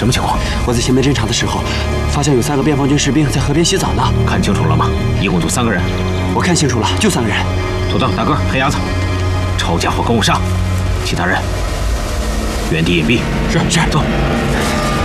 什么情况？ 我在前面侦查的时候，发现有3个边防军士兵在河边洗澡呢。 看清楚了吗？一共就3个人。 我看清楚了，就3个人。 土豆、大个、黑鸭子，抄家伙跟我上，其他人原地隐蔽。 是，走。